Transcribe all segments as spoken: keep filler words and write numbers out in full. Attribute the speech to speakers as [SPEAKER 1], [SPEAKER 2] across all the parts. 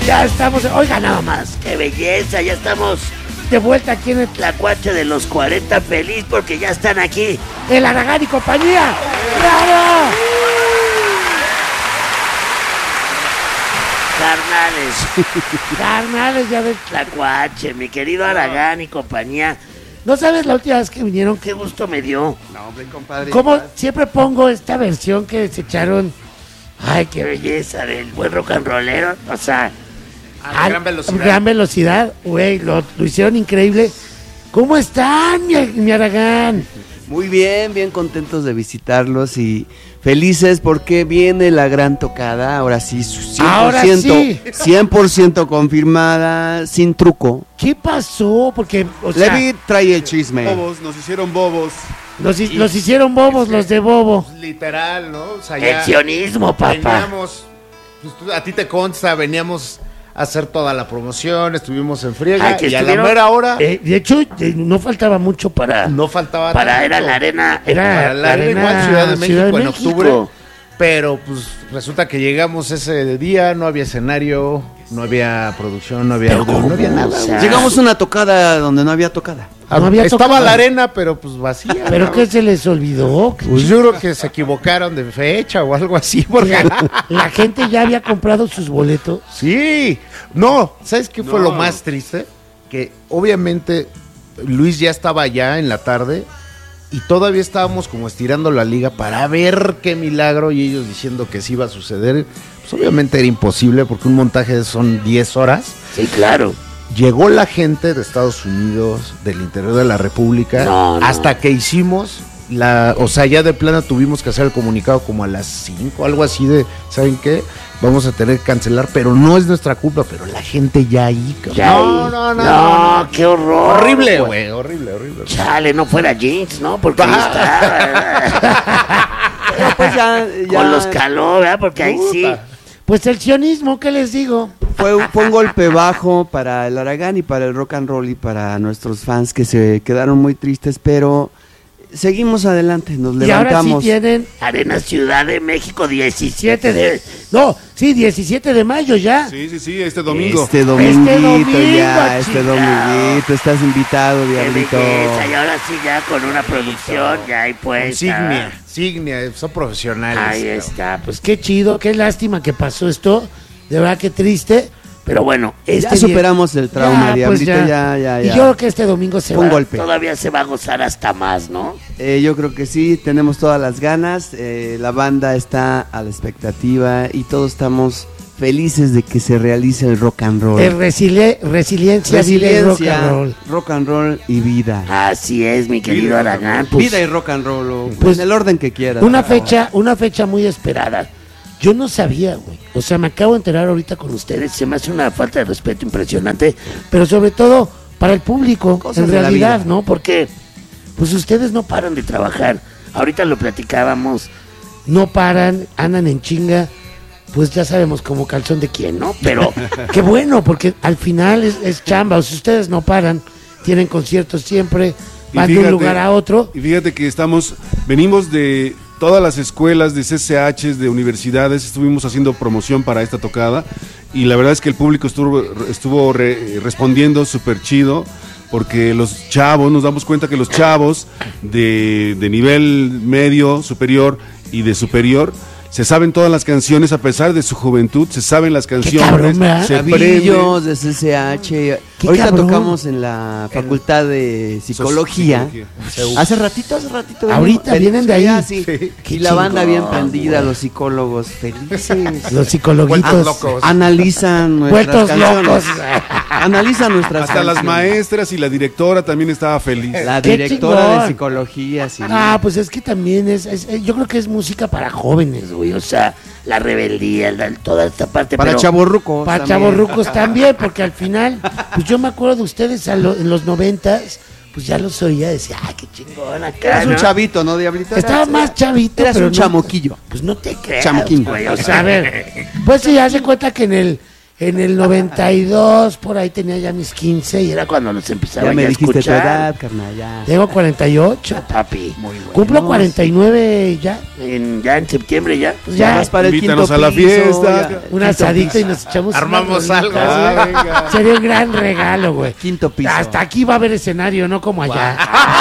[SPEAKER 1] Ya estamos, oiga nada más, qué belleza, ya estamos de vuelta aquí en el Tlacuache de los cuarenta, feliz porque ya están aquí el Aragán y compañía. ¡Bravo! Carnales, carnales ya del Tlacuache, mi querido Aragán y compañía. No sabes la última vez que vinieron, qué gusto me dio.
[SPEAKER 2] No, hombre, compadre.
[SPEAKER 1] Como siempre pongo esta versión que se echaron, ay, qué belleza, del buen rock and rollero, o sea,
[SPEAKER 2] a gran velocidad.
[SPEAKER 1] Gran velocidad, güey, lo, lo hicieron increíble. ¿Cómo están, mi, mi Aragán?
[SPEAKER 2] Muy bien, bien contentos de visitarlos y felices porque viene la gran tocada, ahora sí, cien por ciento,
[SPEAKER 1] ahora sí.
[SPEAKER 2] cien por ciento confirmada, sin truco.
[SPEAKER 1] ¿Qué pasó? Porque, o sea,
[SPEAKER 2] Levi trae el chisme.
[SPEAKER 3] Bobos, nos hicieron bobos.
[SPEAKER 1] Los, y, los hicieron bobos, los de Bobo.
[SPEAKER 4] Literal, ¿no? O sea,
[SPEAKER 1] el sionismo, papá.
[SPEAKER 4] Veníamos, pues, tú, a ti te consta, veníamos a hacer toda la promoción, estuvimos en friega
[SPEAKER 1] Ay,
[SPEAKER 4] y a la mera hora.
[SPEAKER 1] Eh, de hecho, eh, no faltaba mucho para.
[SPEAKER 4] No faltaba
[SPEAKER 1] Para
[SPEAKER 4] tanto.
[SPEAKER 1] Era la arena, era
[SPEAKER 4] para la,
[SPEAKER 1] la
[SPEAKER 4] arena,
[SPEAKER 1] arena
[SPEAKER 4] igual, Ciudad de México
[SPEAKER 1] Ciudad de
[SPEAKER 4] en
[SPEAKER 1] México.
[SPEAKER 4] octubre. Pero pues resulta que llegamos ese día, no había escenario, no había producción, no había
[SPEAKER 1] Pero
[SPEAKER 4] audio,
[SPEAKER 1] ¿cómo?
[SPEAKER 4] no había nada.
[SPEAKER 1] O sea,
[SPEAKER 2] Llegamos a una tocada donde no había tocada.
[SPEAKER 1] No había
[SPEAKER 4] Estaba
[SPEAKER 1] tocado.
[SPEAKER 4] la arena, pero pues vacía.
[SPEAKER 1] ¿Pero
[SPEAKER 4] ¿no?
[SPEAKER 1] qué se les olvidó?
[SPEAKER 4] Pues yo creo que se equivocaron de fecha o algo así, porque
[SPEAKER 1] La gente ya había comprado sus boletos.
[SPEAKER 4] sí, no, ¿sabes qué fue
[SPEAKER 3] No.
[SPEAKER 4] lo más triste? Que obviamente Luis ya estaba allá en la tarde y todavía estábamos como estirando la liga para ver qué milagro y ellos diciendo que sí iba a suceder. Pues obviamente era imposible porque un montaje son diez horas.
[SPEAKER 1] Sí, claro.
[SPEAKER 4] Llegó la gente de Estados Unidos, del interior de la República,
[SPEAKER 1] No, no.
[SPEAKER 4] hasta que hicimos la, o sea, ya de plano tuvimos que hacer el comunicado como a las cinco, algo así de, ¿saben qué? Vamos a tener que cancelar, pero no es nuestra culpa, pero la gente ya ahí, cabrón.
[SPEAKER 1] Ya
[SPEAKER 4] no,
[SPEAKER 1] ahí.
[SPEAKER 4] no, no,
[SPEAKER 1] No,
[SPEAKER 4] no,
[SPEAKER 1] qué horror.
[SPEAKER 4] horrible, güey, horrible, horrible.
[SPEAKER 1] Chale, no fuera Jinx, ¿no? Porque ahí está.
[SPEAKER 2] Pero pues ya, ya
[SPEAKER 1] Con los calor, ¿verdad? Porque ahí sí.
[SPEAKER 4] Puta.
[SPEAKER 1] Pues el sionismo, ¿qué les digo?
[SPEAKER 2] fue, un- fue un golpe bajo para el Aragán y para el rock and roll y para nuestros fans que se quedaron muy tristes, pero seguimos adelante, nos
[SPEAKER 1] Y ahora sí
[SPEAKER 2] levantamos.
[SPEAKER 1] tienen Arena Ciudad de México, diecisiete de... No, sí, diecisiete de mayo ya.
[SPEAKER 3] Sí, sí, sí, este domingo.
[SPEAKER 2] Este dominguito
[SPEAKER 1] Este domingo,
[SPEAKER 2] ya, este
[SPEAKER 1] chingado.
[SPEAKER 2] dominguito, estás invitado,
[SPEAKER 1] Qué
[SPEAKER 2] diablito.
[SPEAKER 1] belleza, y ahora sí ya con una producción, ya hay pues...
[SPEAKER 4] Signia, Signia, son profesionales.
[SPEAKER 1] Ahí
[SPEAKER 4] cabrón.
[SPEAKER 1] está, pues qué chido, qué lástima que pasó esto, de verdad qué triste, pero bueno, este
[SPEAKER 2] Ya
[SPEAKER 1] día-
[SPEAKER 2] superamos el trauma,
[SPEAKER 1] Ya, pues,
[SPEAKER 2] diablito, ya, ya,
[SPEAKER 1] Y
[SPEAKER 2] ya.
[SPEAKER 1] yo creo que este domingo se
[SPEAKER 2] Fue un
[SPEAKER 1] va,
[SPEAKER 2] golpe.
[SPEAKER 1] todavía se va a gozar hasta más, ¿no?
[SPEAKER 2] Eh, yo creo que sí, tenemos todas las ganas, eh, la banda está a la expectativa y todos estamos felices de que se realice el rock and roll.
[SPEAKER 1] El resili- resiliencia, vida y rock
[SPEAKER 2] Resiliencia,
[SPEAKER 1] and roll.
[SPEAKER 2] rock and roll y vida.
[SPEAKER 1] Así es, mi querido Aragán. Pues,
[SPEAKER 2] vida y rock and roll, o,
[SPEAKER 1] pues,
[SPEAKER 2] en el orden que quieras.
[SPEAKER 1] una fecha, una fecha muy esperada. Yo no sabía, güey. O sea, me acabo de enterar ahorita con ustedes. Se me hace una falta de respeto impresionante. Pero sobre todo para el público,
[SPEAKER 2] Cosas
[SPEAKER 1] en
[SPEAKER 2] de la
[SPEAKER 1] realidad,
[SPEAKER 2] vida.
[SPEAKER 1] ¿no? Porque, pues ustedes no paran de trabajar. Ahorita lo platicábamos. No paran, andan en chinga. Pues ya sabemos como calzón de quién, ¿no? Pero qué bueno, porque al final es, es chamba. O sea, ustedes no paran, tienen conciertos siempre,
[SPEAKER 3] Y
[SPEAKER 1] van de un
[SPEAKER 3] fíjate-
[SPEAKER 1] lugar a otro.
[SPEAKER 3] Y fíjate que estamos, venimos de todas las escuelas, de C C Hs, de universidades, estuvimos haciendo promoción para esta tocada y la verdad es que el público estuvo, estuvo re- respondiendo súper chido porque los chavos, nos damos cuenta que los chavos de, de nivel medio, superior y de superior se saben todas las canciones a pesar de su juventud, se saben las canciones,
[SPEAKER 1] cabrón, ¿verdad?
[SPEAKER 3] se
[SPEAKER 2] Chavillos
[SPEAKER 3] aprenden.
[SPEAKER 2] de C C H.
[SPEAKER 1] Qué
[SPEAKER 2] Ahorita
[SPEAKER 1] cabrón.
[SPEAKER 2] tocamos en la Facultad de Psicología.
[SPEAKER 3] Psicología.
[SPEAKER 2] Hace ratito, hace ratito.
[SPEAKER 1] Ahorita
[SPEAKER 2] venimos-
[SPEAKER 1] vienen de ahí.
[SPEAKER 2] Ah, sí.
[SPEAKER 1] Qué
[SPEAKER 2] Y la banda
[SPEAKER 1] chingón,
[SPEAKER 2] bien prendida,
[SPEAKER 1] güey.
[SPEAKER 2] los psicólogos felices.
[SPEAKER 1] Los psicologuitos.
[SPEAKER 4] Vueltos locos.
[SPEAKER 2] Analizan nuestras
[SPEAKER 1] Vueltos
[SPEAKER 2] canciones.
[SPEAKER 1] locos.
[SPEAKER 2] Analizan nuestras
[SPEAKER 3] Hasta las
[SPEAKER 2] canciones.
[SPEAKER 3] maestras y la directora también estaba feliz.
[SPEAKER 2] La
[SPEAKER 1] Qué
[SPEAKER 2] directora
[SPEAKER 1] chingón.
[SPEAKER 2] de psicología, sí.
[SPEAKER 1] Ah, pues es que también es, es- es- yo creo que es música para jóvenes, güey, o sea, la rebeldía, la- toda esta parte.
[SPEAKER 2] Para
[SPEAKER 1] pero
[SPEAKER 2] chavorrucos
[SPEAKER 1] Para
[SPEAKER 2] también.
[SPEAKER 1] chavorrucos también, porque al final, pues yo me acuerdo de ustedes a lo- en los noventas, pues ya los oía, decía, ay, qué chingón acá,
[SPEAKER 2] Eras un
[SPEAKER 1] ¿no?
[SPEAKER 2] chavito, ¿no, Diablito?
[SPEAKER 1] Estaba
[SPEAKER 2] Eras-
[SPEAKER 1] más chavito,
[SPEAKER 2] Eras
[SPEAKER 1] pero
[SPEAKER 2] un
[SPEAKER 1] no-
[SPEAKER 2] chamoquillo.
[SPEAKER 1] Pues no te creas,
[SPEAKER 2] Chamoquín.
[SPEAKER 1] güey, o sea, a ver, pues sí, hace cuenta que en el, En el noventa y dos, por ahí tenía ya mis quince y era cuando los empezaba
[SPEAKER 2] Ya me
[SPEAKER 1] ya a
[SPEAKER 2] dijiste tu
[SPEAKER 1] escuchar.
[SPEAKER 2] edad, carnal, ya.
[SPEAKER 1] Tengo cuarenta y ocho, papi.
[SPEAKER 2] Muy bueno.
[SPEAKER 1] Cumplo cuarenta y nueve ya, en, ya en septiembre ya. Pues
[SPEAKER 2] Ya
[SPEAKER 1] ya,
[SPEAKER 2] vas para el
[SPEAKER 3] Invítanos
[SPEAKER 2] quinto
[SPEAKER 3] a la
[SPEAKER 2] piso,
[SPEAKER 3] fiesta.
[SPEAKER 2] ya.
[SPEAKER 1] un
[SPEAKER 2] Quinto
[SPEAKER 1] asadito
[SPEAKER 2] piso.
[SPEAKER 1] y nos echamos
[SPEAKER 4] Armamos
[SPEAKER 1] unas
[SPEAKER 4] algo.
[SPEAKER 1] rolitas,
[SPEAKER 3] Ah,
[SPEAKER 1] güey.
[SPEAKER 3] venga.
[SPEAKER 1] Sería un gran regalo, güey.
[SPEAKER 2] Quinto piso.
[SPEAKER 1] Hasta aquí va a haber escenario, no como allá.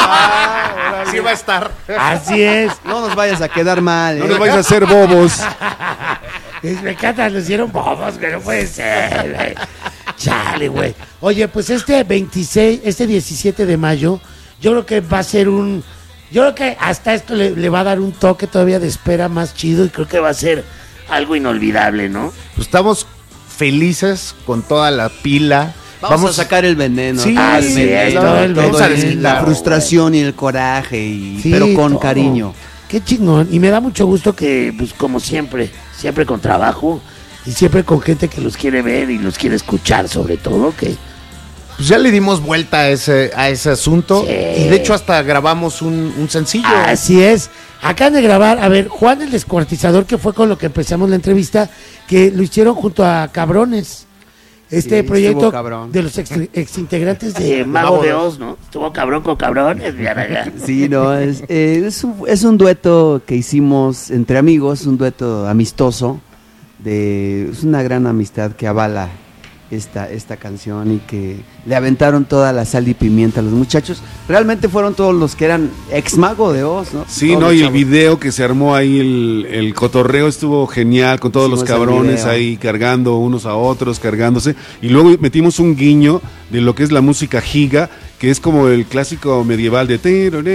[SPEAKER 4] Sí va a estar.
[SPEAKER 1] Así es.
[SPEAKER 2] No nos vayas a quedar mal.
[SPEAKER 3] No
[SPEAKER 2] ¿eh?
[SPEAKER 3] nos vais a hacer bobos.
[SPEAKER 1] Es, me encanta, nos hicieron bobos, que no puede ser, güey. Chale, güey. Oye, pues este veintiséis, este diecisiete de mayo, yo creo que va a ser un... Yo creo que hasta esto le, le va a dar un toque todavía de espera más chido y creo que va a ser algo inolvidable, ¿no?
[SPEAKER 4] Pues estamos felices con toda la pila.
[SPEAKER 2] Vamos, a sacar el veneno.
[SPEAKER 4] Sí,
[SPEAKER 2] todo el
[SPEAKER 1] así es,
[SPEAKER 2] veneno,
[SPEAKER 1] todo el
[SPEAKER 2] todo
[SPEAKER 1] veneno.
[SPEAKER 2] el-
[SPEAKER 4] Vamos a desquitar,
[SPEAKER 2] la frustración y el coraje, y,
[SPEAKER 1] Sí,
[SPEAKER 2] pero con
[SPEAKER 1] todo.
[SPEAKER 2] cariño.
[SPEAKER 1] Qué chingón. Y me da mucho gusto que, pues como siempre, siempre con trabajo y siempre con gente que los quiere ver y los quiere escuchar sobre todo, que...
[SPEAKER 4] Pues ya le dimos vuelta a ese, a ese asunto.
[SPEAKER 1] Sí.
[SPEAKER 4] Y de hecho hasta grabamos un, un sencillo.
[SPEAKER 1] Así es. Acaban de grabar, a ver, Juan el Descuartizador, que fue con lo que empezamos la entrevista, que lo hicieron junto a Cabrones. Este
[SPEAKER 2] Sí,
[SPEAKER 1] proyecto
[SPEAKER 2] estuvo cabrón.
[SPEAKER 1] de los ex, exintegrantes de Mago de Oz, ¿no? Estuvo cabrón con Cabrones. mira.
[SPEAKER 2] Sí, no, es, eh, es, un, es un dueto que hicimos entre amigos, un dueto amistoso, de, es una gran amistad que avala esta, esta canción y que le aventaron toda la sal y pimienta a los muchachos. Realmente fueron todos los que eran ex Mago de Oz, ¿no?
[SPEAKER 3] Sí,
[SPEAKER 2] Todos
[SPEAKER 3] no,
[SPEAKER 2] los
[SPEAKER 3] y el
[SPEAKER 2] chavos.
[SPEAKER 3] video que se armó ahí, el, el cotorreo estuvo genial, con todos los
[SPEAKER 2] Hicimos el
[SPEAKER 3] cabrones
[SPEAKER 2] video.
[SPEAKER 3] ahí cargando unos a otros, cargándose. Y luego metimos un guiño de lo que es la música giga, que es como el clásico medieval de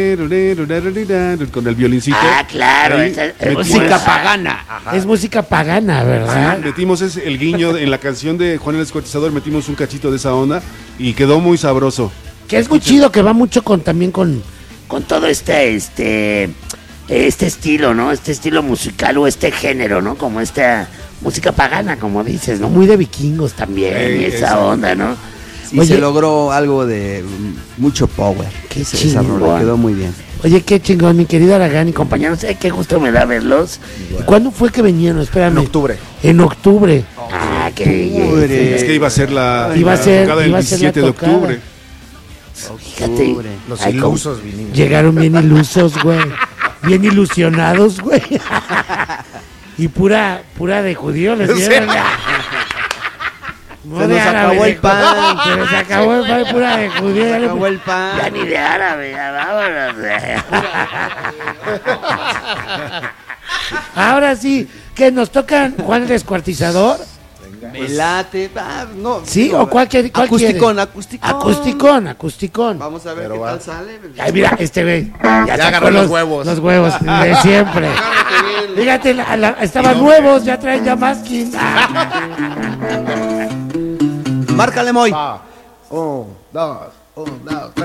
[SPEAKER 3] con el violincito.
[SPEAKER 1] Ah, claro.
[SPEAKER 3] Ahí
[SPEAKER 1] esa- es
[SPEAKER 3] metimos-
[SPEAKER 1] música pagana. Es música pagana, ¿verdad?
[SPEAKER 3] Metimos ese- el guiño en la canción de Juan el Descuartizador, metimos un cachito de esa onda y quedó muy sabroso.
[SPEAKER 1] Que es muy chido, que va mucho con también con, con todo este, este, este estilo, ¿no? Este estilo musical o este género, ¿no? Como esta música pagana, como dices, ¿no? Muy de vikingos también,
[SPEAKER 3] Ey,
[SPEAKER 1] y esa
[SPEAKER 3] eso.
[SPEAKER 1] onda, ¿no?
[SPEAKER 2] Sí,
[SPEAKER 1] Oye,
[SPEAKER 2] se logró algo de mm, mucho power.
[SPEAKER 1] Qué
[SPEAKER 2] Se desarrolló,
[SPEAKER 1] chingón.
[SPEAKER 2] quedó muy bien.
[SPEAKER 1] oye, qué chingón, mi querido Aragán y compañeros, eh, qué gusto me da verlos. ¿Y ¿Cuándo fue que venían? Espérame.
[SPEAKER 4] En octubre.
[SPEAKER 1] En octubre. Ah, qué
[SPEAKER 2] Octubre.
[SPEAKER 1] belleza.
[SPEAKER 3] Es que iba a ser la,
[SPEAKER 1] Iba a
[SPEAKER 3] la
[SPEAKER 1] ser-
[SPEAKER 3] tocada el
[SPEAKER 1] iba a ser la
[SPEAKER 3] diecisiete de
[SPEAKER 1] tocada.
[SPEAKER 3] octubre.
[SPEAKER 1] Fíjate.
[SPEAKER 2] Octubre.
[SPEAKER 4] Los
[SPEAKER 1] Ay, cómo-
[SPEAKER 4] ilusos vinimos.
[SPEAKER 1] Llegaron bien ilusos, güey. Bien ilusionados, güey. Y pura, pura de judío les dieron. No
[SPEAKER 2] Se
[SPEAKER 1] de
[SPEAKER 2] nos
[SPEAKER 1] árabe,
[SPEAKER 2] acabó
[SPEAKER 1] de-
[SPEAKER 2] el pan.
[SPEAKER 1] Se nos acabó el pan, pura de judío.
[SPEAKER 2] Se
[SPEAKER 1] ya le-
[SPEAKER 2] acabó el pan.
[SPEAKER 1] Ya ni de árabe, ya vámonos. Ahora sí, que nos tocan Juan el Descuartizador.
[SPEAKER 2] Me late. Ah, no,
[SPEAKER 1] ¿Sí?
[SPEAKER 2] digo,
[SPEAKER 1] ¿O cuál quiere- cuál
[SPEAKER 2] acusticón,
[SPEAKER 1] quiere?
[SPEAKER 2] acusticón.
[SPEAKER 1] Acusticón, acusticón.
[SPEAKER 2] Vamos a ver
[SPEAKER 4] Pero
[SPEAKER 2] qué
[SPEAKER 4] va.
[SPEAKER 2] tal sale.
[SPEAKER 1] Ay, mira, este güey. Ya,
[SPEAKER 4] Ya
[SPEAKER 1] sacó
[SPEAKER 4] agarró los huevos.
[SPEAKER 1] Los huevos, de siempre. Fíjate, la- la- estaban nuevos, ya traen ya más que...
[SPEAKER 2] Márcale, Moy.
[SPEAKER 4] Ah, un, dos, un, dos, tres.